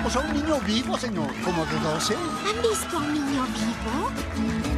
Vimos a un niño vivo, señor. ¿Como de 12? ¿Han visto a un niño vivo?